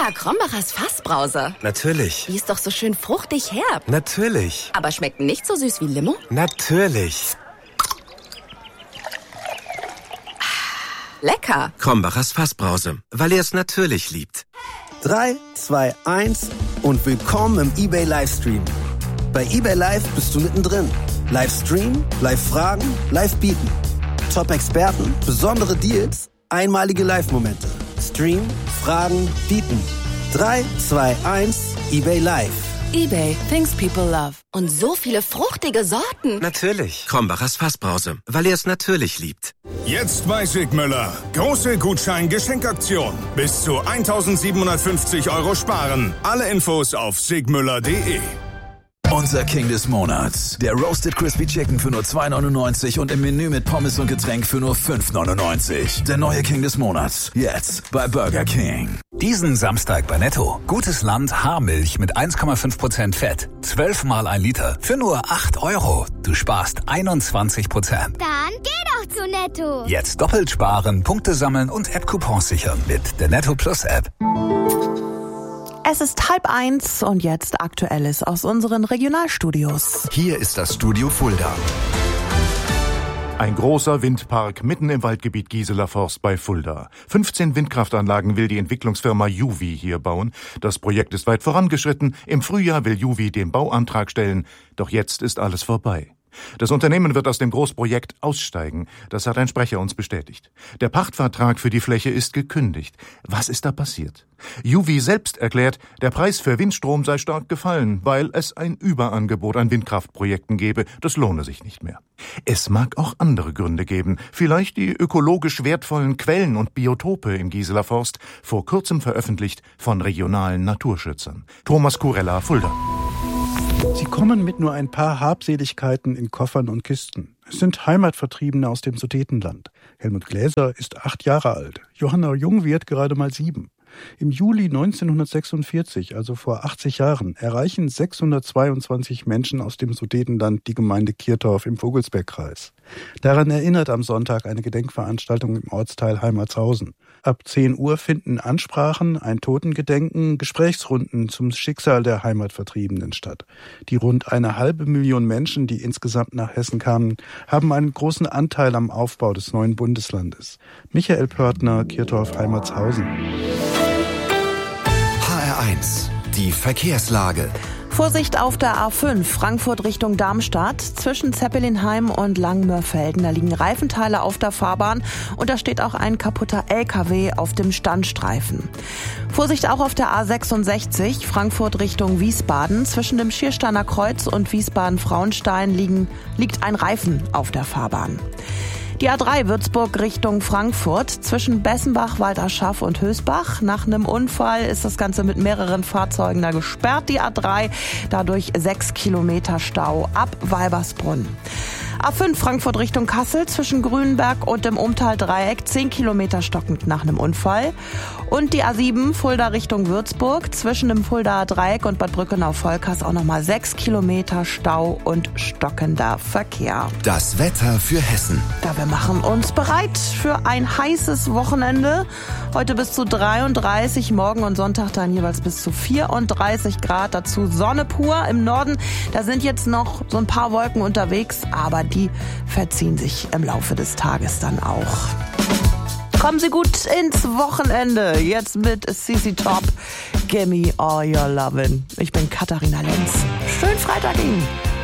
Krombacher Fassbrause. Natürlich. Die ist doch so schön fruchtig herb. Natürlich. Aber schmeckt nicht so süß wie Limo? Natürlich. Lecker. Krombachers Fassbrause, weil er es natürlich liebt. 3, 2, 1 und willkommen im eBay Livestream. Bei eBay Live bist du mittendrin. Livestream, Live-Fragen, Live-Bieten. Top-Experten, besondere Deals, einmalige Live-Momente. Stream, Fragen, Bieten. 3, 2, 1, eBay Live. eBay, things people love. Und so viele fruchtige Sorten. Natürlich. Krombachers Fassbrause, weil er es natürlich liebt. Jetzt bei Sigmüller. Große Gutschein-Geschenkaktion. Bis zu 1.750 € sparen. Alle Infos auf sigmüller.de. Unser King des Monats. Der Roasted Crispy Chicken für nur 2,99 und im Menü mit Pommes und Getränk für nur 5,99. Der neue King des Monats. Jetzt bei Burger King. Diesen Samstag bei Netto. Gutes Land Haarmilch mit 1,5% Fett. 12 mal 1 Liter. Für nur 8 €. Du sparst 21%. Dann geh doch zu Netto. Jetzt doppelt sparen, Punkte sammeln und App-Coupons sichern mit der Netto Plus App. Es ist 12:30 und jetzt Aktuelles aus unseren Regionalstudios. Hier ist das Studio Fulda. Ein großer Windpark mitten im Waldgebiet Gieseler Forst bei Fulda. 15 Windkraftanlagen will die Entwicklungsfirma Juvi hier bauen. Das Projekt ist weit vorangeschritten. Im Frühjahr will Juvi den Bauantrag stellen. Doch jetzt ist alles vorbei. Das Unternehmen wird aus dem Großprojekt aussteigen. Das hat ein Sprecher uns bestätigt. Der Pachtvertrag für die Fläche ist gekündigt. Was ist da passiert? Juvi selbst erklärt, der Preis für Windstrom sei stark gefallen, weil es ein Überangebot an Windkraftprojekten gebe. Das lohne sich nicht mehr. Es mag auch andere Gründe geben. Vielleicht die ökologisch wertvollen Quellen und Biotope im Gieseler Forst, vor kurzem veröffentlicht von regionalen Naturschützern. Thomas Kurella, Fulda. Sie kommen mit nur ein paar Habseligkeiten in Koffern und Kisten. Es sind Heimatvertriebene aus dem Sudetenland. Helmut Gläser ist 8 Jahre alt. Johanna Jungwirth gerade mal 7. Im Juli 1946, also vor 80 Jahren, erreichen 622 Menschen aus dem Sudetenland die Gemeinde Kirtorf im Vogelsbergkreis. Daran erinnert am Sonntag eine Gedenkveranstaltung im Ortsteil Heimatshausen. Ab 10 Uhr finden Ansprachen, ein Totengedenken, Gesprächsrunden zum Schicksal der Heimatvertriebenen statt. Die rund 500.000 Menschen, die insgesamt nach Hessen kamen, haben einen großen Anteil am Aufbau des neuen Bundeslandes. Michael Pörtner, Kirtorf Heimatshausen. HR1, die Verkehrslage. Vorsicht auf der A5, Frankfurt Richtung Darmstadt, zwischen Zeppelinheim und Langmörfelden. Da liegen Reifenteile auf der Fahrbahn und da steht auch ein kaputter LKW auf dem Standstreifen. Vorsicht auch auf der A66, Frankfurt Richtung Wiesbaden. Zwischen dem Schiersteiner Kreuz und Wiesbaden-Frauenstein liegt ein Reifen auf der Fahrbahn. Die A3 Würzburg Richtung Frankfurt, zwischen Bessenbach, Walderschaff und Hösbach. Nach einem Unfall ist das Ganze mit mehreren Fahrzeugen da gesperrt, die A3. Dadurch 6 Kilometer Stau ab Weibersbrunn. A5 Frankfurt Richtung Kassel, zwischen Grünberg und dem Umtal-Dreieck 10 Kilometer stockend nach einem Unfall. Und die A7 Fulda Richtung Würzburg, zwischen dem Fuldaer Dreieck und Bad Brückenau-Volkers auch nochmal 6 Kilometer Stau und stockender Verkehr. Das Wetter für Hessen. Ja, wir machen uns bereit für ein heißes Wochenende. Heute bis zu 33, morgen und Sonntag dann jeweils bis zu 34 Grad. Dazu Sonne pur im Norden. Da sind jetzt noch so ein paar Wolken unterwegs, aber die verziehen sich im Laufe des Tages dann auch. Kommen Sie gut ins Wochenende. Jetzt mit CC Top. Gimme all your lovin'. Ich bin Katharina Lenz. Schönen Freitag Ihnen.